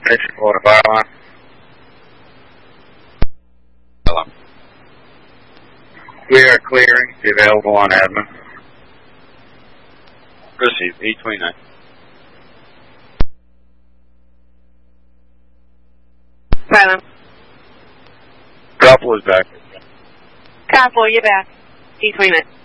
Station for the fire line. Hello. We are clearing. Be available on admin. Receive. 829. Silent. Couple is back. Couple, you're back. 829.